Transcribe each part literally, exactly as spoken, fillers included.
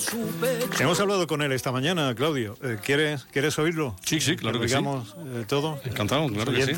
Hemos hablado con él esta mañana, Claudio. Eh, ¿Quieres, ¿Quieres oírlo? Sí, sí, claro que, que digamos, sí. Eh, todo. Encantado, claro que sí.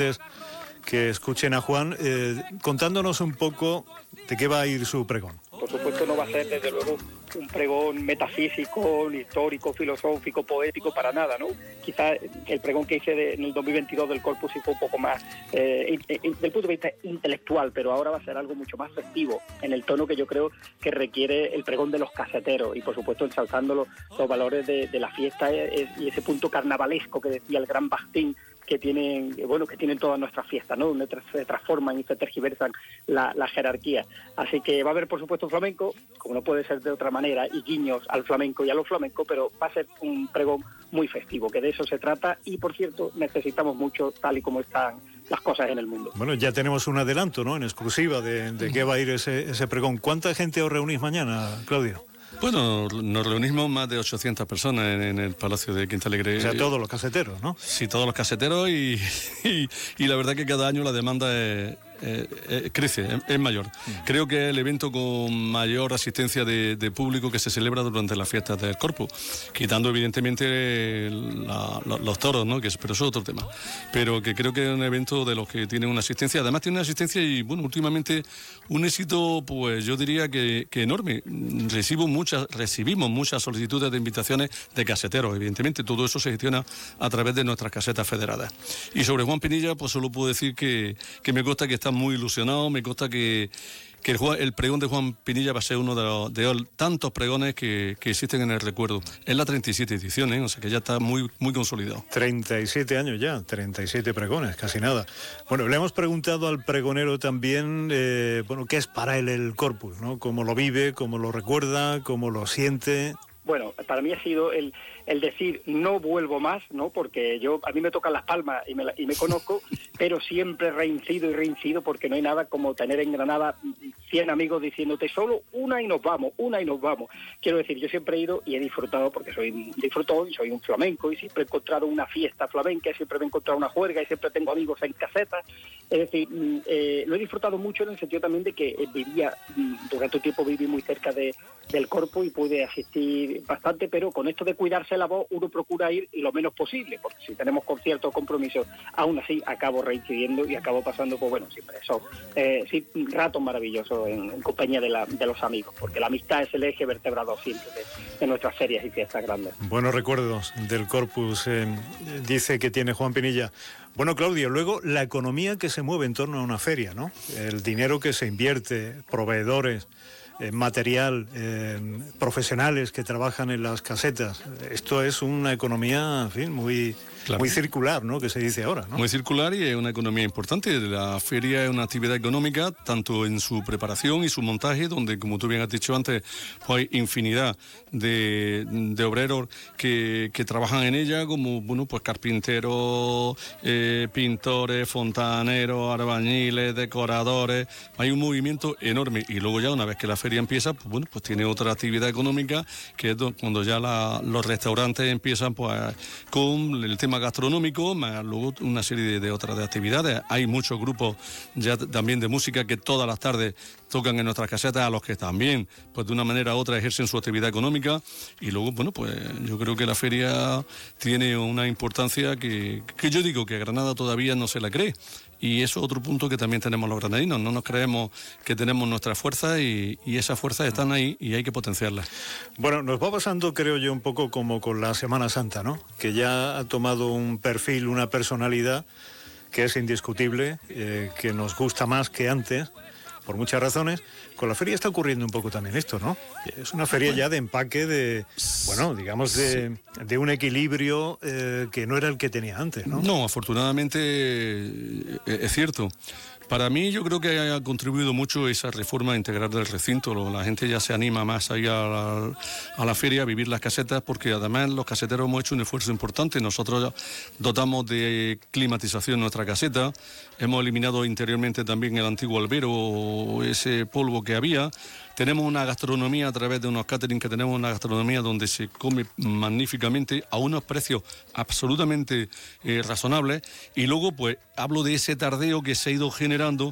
Que escuchen a Juan eh, contándonos un poco de qué va a ir su pregón. Por supuesto no va a ser desde luego un pregón metafísico, histórico, filosófico, poético, para nada, ¿no? Quizás el pregón que hice de, en el dos mil veintidós del Corpus sí fue un poco más eh, in, in, del punto de vista intelectual, pero ahora va a ser algo mucho más festivo, en el tono que yo creo que requiere el pregón de los caseteros y por supuesto ensalzando los, los valores de, de la fiesta eh, y ese punto carnavalesco que decía el gran Bastín, que tienen, bueno, que tienen todas nuestras fiestas, ¿no? Donde se transforman y se tergiversan la, la jerarquía. Así que va a haber, por supuesto, flamenco, como no puede ser de otra manera, y guiños al flamenco y a los flamencos, pero va a ser un pregón muy festivo, que de eso se trata, y por cierto, necesitamos mucho, tal y como están las cosas en el mundo. Bueno, ya tenemos un adelanto, ¿no?, en exclusiva de, de qué va a ir ese, ese pregón. ¿Cuánta gente os reunís mañana, Claudio? Bueno, nos reunimos más de ochocientas personas en, en el Palacio de Quinta Alegre. O sea, todos los caseteros, ¿no? Sí, todos los caseteros y, y, y la verdad que cada año la demanda es... Eh, eh, crece, es, es mayor. Mm. Creo que es el evento con mayor asistencia de, de público que se celebra durante las fiestas del Corpus, quitando evidentemente la, la, los toros, ¿no? Que es, pero eso es otro tema. Pero que creo que es un evento de los que tiene una asistencia, además tiene una asistencia y bueno, últimamente un éxito, pues yo diría que, que enorme. Recibo muchas, recibimos muchas solicitudes de invitaciones de caseteros, evidentemente todo eso se gestiona a través de nuestras casetas federadas. Y sobre Juan Pinilla, pues solo puedo decir que, que me consta que está muy ilusionado, me consta que, que el, el pregón de Juan Pinilla va a ser uno de, los, de tantos pregones que, que existen en el recuerdo. Es la treinta y siete edición, ¿eh? O sea que ya está muy, muy consolidado. treinta y siete años ya, treinta y siete pregones, casi nada. Bueno, le hemos preguntado al pregonero también, eh, bueno, qué es para él el Corpus, ¿no? Cómo lo vive, cómo lo recuerda, cómo lo siente. Bueno, para mí ha sido el, el decir no vuelvo más, ¿no? Porque yo a mí me tocan las palmas y me, y me conozco, pero siempre reincido y reincido porque no hay nada como tener en Granada cien amigos diciéndote solo una y nos vamos, una y nos vamos. Quiero decir, yo siempre he ido y he disfrutado porque soy disfrutón y soy un flamenco y siempre he encontrado una fiesta flamenca, siempre me he encontrado una juerga y siempre tengo amigos en casetas. Es decir, eh, lo he disfrutado mucho en el sentido también de que vivía, durante un tiempo viví muy cerca de, del Corpus y pude asistir bastante, pero con esto de cuidarse la voz uno procura ir lo menos posible, porque si tenemos conciertos o compromisos, aún así acabo reincidiendo y acabo pasando, pues bueno, siempre eso, eh, sí, ratos maravillosos en, en compañía de, la, de los amigos, porque la amistad es el eje vertebrador siempre de, de nuestras ferias y fiestas grandes. Buenos recuerdos del Corpus, eh, dice que tiene Juan Pinilla. Bueno, Claudio, luego la economía que se mueve en torno a una feria, ¿no? El dinero que se invierte, proveedores, eh, material, eh, profesionales que trabajan en las casetas. Esto es una economía, en fin, muy... Claro. Muy circular, ¿no?, que se dice ahora, ¿no? Muy circular y es una economía importante. La feria es una actividad económica, tanto en su preparación y su montaje, donde, como tú bien has dicho antes, pues hay infinidad de, de obreros que, que trabajan en ella, como, bueno, pues carpinteros, eh, pintores, fontaneros, albañiles, decoradores. Hay un movimiento enorme. Y luego ya, una vez que la feria empieza, pues bueno, pues tiene otra actividad económica, que es cuando ya la, los restaurantes empiezan, pues, con el tema gastronómico, más luego una serie de, de otras de actividades. Hay muchos grupos ya también de música que todas las tardes tocan en nuestras casetas, a los que también, pues de una manera u otra, ejercen su actividad económica. Y luego, bueno, pues yo creo que la feria tiene una importancia que, que yo digo que Granada todavía no se la cree. Y eso es otro punto que también tenemos los granadinos. No nos creemos que tenemos nuestras fuerzas y, y esas fuerzas están ahí y hay que potenciarlas. Bueno, nos va pasando, creo yo, un poco como con la Semana Santa, ¿no? Que ya ha tomado un perfil, una personalidad que es indiscutible, eh, que nos gusta más que antes, por muchas razones. Con la feria está ocurriendo un poco también esto, ¿no? Es una feria ya de empaque de, bueno, digamos, de, de un equilibrio eh, que no era el que tenía antes, ¿no? No, afortunadamente es cierto. Para mí yo creo que ha contribuido mucho esa reforma integral del recinto. La gente ya se anima más a ir a la, a la feria, a vivir las casetas, porque además los caseteros hemos hecho un esfuerzo importante. Nosotros dotamos de climatización nuestra caseta, hemos eliminado interiormente también el antiguo albero, ese polvo que había. Tenemos una gastronomía a través de unos catering que tenemos una gastronomía donde se come magníficamente a unos precios absolutamente eh, razonables. Y luego, pues, hablo de ese tardeo que se ha ido generando